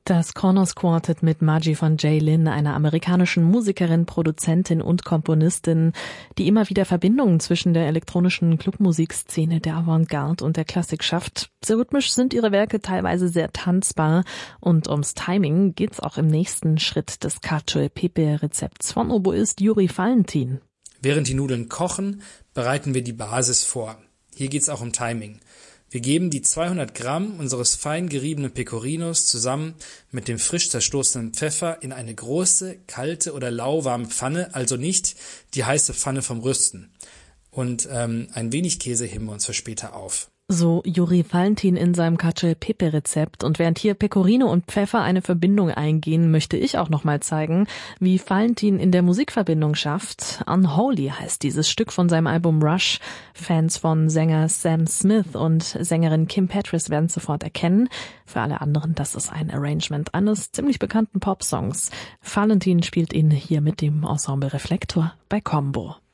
Das Kronos Quartet mit Margie von J. Lin, einer amerikanischen Musikerin, Produzentin und Komponistin, die immer wieder Verbindungen zwischen der elektronischen Clubmusikszene, der Avantgarde und der Klassik schafft. Sehr rhythmisch sind ihre Werke teilweise sehr tanzbar und ums Timing geht's auch im nächsten Schritt des Cacio e Pepe Rezepts von Oboist Juri Valentin. Während die Nudeln kochen, bereiten wir die Basis vor. Hier geht's auch um Timing. Wir geben die 200 Gramm unseres fein geriebenen Pecorinos zusammen mit dem frisch zerstoßenen Pfeffer in eine große, kalte oder lauwarme Pfanne, also nicht die heiße Pfanne vom Rüsten. Und ein wenig Käse heben wir uns für später auf. So Juri Valentin in seinem Cacio e Pepe Rezept. Und während hier Pecorino und Pfeffer eine Verbindung eingehen, möchte ich auch nochmal zeigen, wie Valentin in der Musikverbindung schafft. Unholy heißt dieses Stück von seinem Album Rush. Fans von Sänger Sam Smith und Sängerin Kim Petras werden sofort erkennen. Für alle anderen, das ist ein Arrangement eines ziemlich bekannten Popsongs. Valentin spielt ihn hier mit dem Ensemble Reflektor bei Combo.